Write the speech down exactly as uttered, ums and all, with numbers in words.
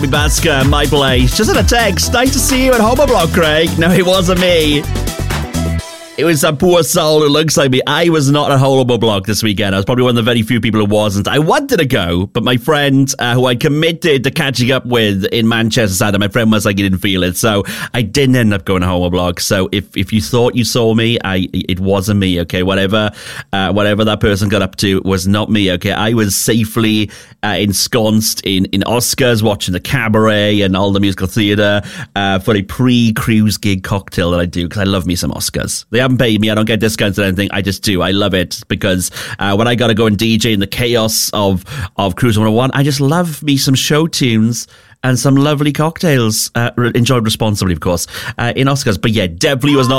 Basker, my place. Just had a text. Nice to see you at Homer Block, Craig. No, it wasn't me. It was a poor soul who looks like me. I was not at Holloway Block this weekend. I was probably one of the very few people who wasn't. I wanted to go, but my friend, uh, who I committed to catching up with in Manchester Saturday, my friend was like, he didn't feel it. So I didn't end up going to Holloway Block. So if, if you thought you saw me, I it wasn't me, okay? Whatever uh, whatever that person got up to was not me, okay? I was safely uh, ensconced in, in Oscars, watching the Cabaret and all the musical theatre uh, for a pre-cruise gig cocktail that I do, because I love me some Oscars. They haven't paid me. I don't get discounts or anything. I just do. I love it because uh, when I got to go and D J in the chaos of, of Cruise one oh one, I just love me some show tunes and some lovely cocktails. Uh, enjoyed responsibly, of course, uh, in Oscars. But yeah, definitely was not